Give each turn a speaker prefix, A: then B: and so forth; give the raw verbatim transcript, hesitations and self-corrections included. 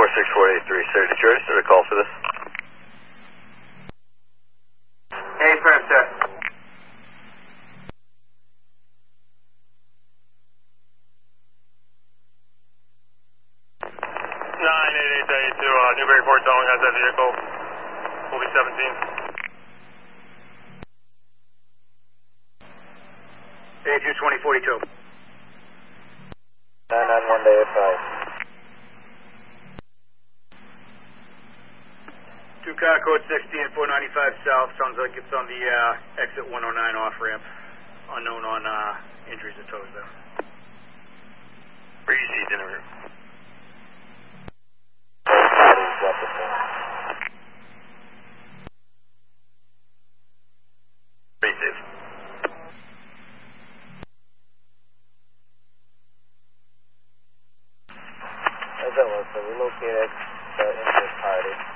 A: four six four eight three, sir. Did you register a call for this?
B: Hey, firm, sir.
C: nine eight eight eight to uh, Newburyport Towing has that vehicle. Will be seventeen.
B: A two twenty forty-two.
A: nine nine one day five.
B: Two car code sixteen four ninety-five south. Sounds like it's on the uh, exit one oh nine off ramp. Unknown on uh, injuries to toes there.
A: Breezy dinner room. Receive. As that was, so we located the injured party.